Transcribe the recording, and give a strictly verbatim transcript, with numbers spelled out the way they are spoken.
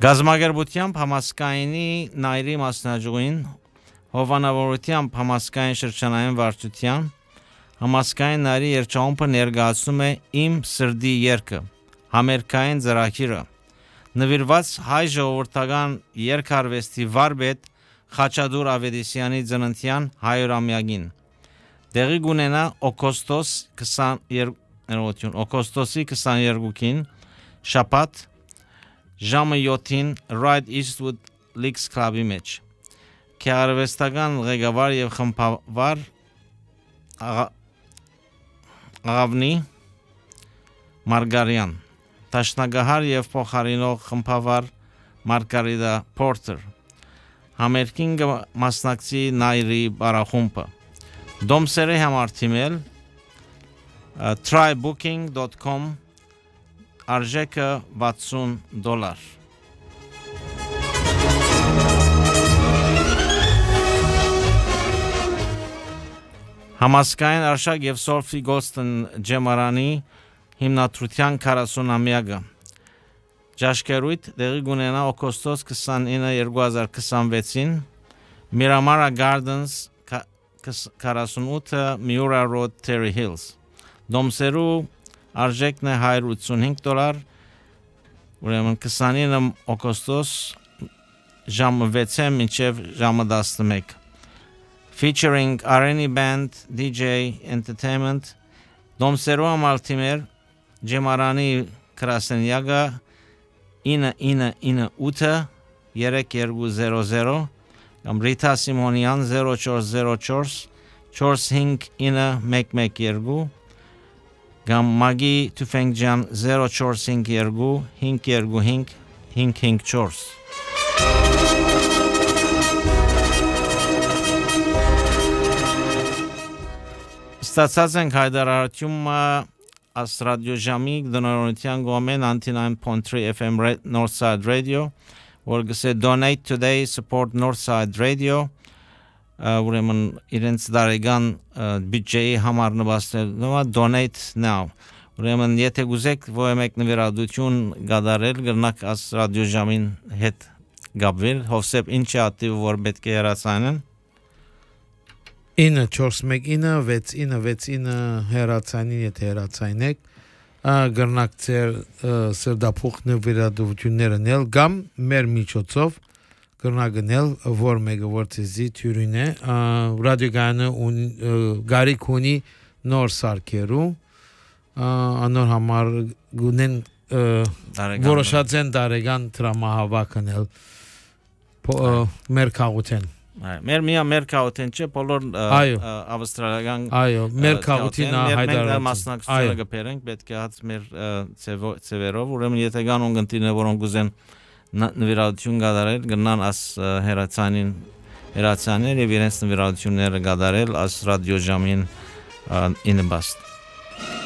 Գազམ་ագերբությամբ համասկայնի նայրի մասնաճյուղին, հովանավորությամբ համասկային շրջանային վարչության, համասկային նայրի երջանկումը ներկայացնում է իմ սրդի երգը, համերգային ծրագիրը, նվիրված հայ ժողովրդական երգարվեստի վարպետ Խաչատուր Ավետիսյանի ծննդյան հարյուրամյակին։ Տեղի կունենա օգոստոս քսաներկուին շաբաթ ժամը յոթին Right Eastwood Licks Club-ի մեջ։ Գեղարվեստական ղեկավար եւ խմբավար Աղավնի Մարգարյան, Տաշնագահար եւ փոխարինող խմբավար Մարգարիտա Պորտեր, համերգին մասնակցի նայրի բարախումբը։ Դոմսերի համար թիմել try booking dot com արժեքը վաթսուն դոլար։ Համասկային արշակ եւ Սորֆի Գոլստոն ջեմարանի հիմնադրության քառասունամյակը Ճաշկերույթ տեղի կունենա օգոստոս քսանինը երկու հազար քսանվեցին Miramar Gardens քառասունութ Miura Road Terry Hills Դոմսերու արժեքն է հարյուր ութսունհինգ դոլար ուրեմն քսանինը օգոստոս ժամը վեցը մինչև ժամը տասնմեկ featuring R and B band D J entertainment Դոմսերու համար թիմեր ջեմարանի քրասենյակը ինը ինը ինը ութ երեք երկու զերո զերո կամ Ռիթա Սիմոնյան zero four zero four four հինգ ինը մեկ մեկ երկու կամ Մագի Թուֆենգջյան zero four հինգ երկու հինգ երկու հինգ հինգ հինգ four Ստացած ենք հայտարարությունը as radio jamի դոնորոնության գոմեն ninety-nine point three F M Northside Radio որ գսե donate today support Northside Radio ուրեմն իրենց դարեգան բյուջեի համար նվաստելնովա donate now ուրեմն եթե գուզեք ոյ մեկ նվիրատություն գադարել գրնակ as radio jamին հետ գաբվել հովսեփ ինչի ատիվ որ պետք է հեռացանեն ինը չորս մեկ ինը վեց ինը վեց ինը հեռացանին եթե հեռացայնեք գրնակ ծեր սրդափոխ նվիրատվությունները նել կամ մեր միջոցով գրնագնել որ մեկը որտեզի թյուրին է ռադիոգանը գարիք ունի նոր սարքերու անոր համար գունեն որոշած են դարեգան տրամահավաքնել մեր քաղաքեն Մեր միա մեր քաղաքեն չէ բոլոր ավստրալիական այո մեր քաղաքին հայտարարություն մասնակցությունը գբերենք պետք է հաց մեր ծևերով ուրեմն եթե կան ունգընտիրներ որոնք ուզեն նվիրատություն գադարել գնան աս հերացանին հերացանել եւ իրենց նվիրատությունները գադարել աս ռադիո ժամին ինը բաստ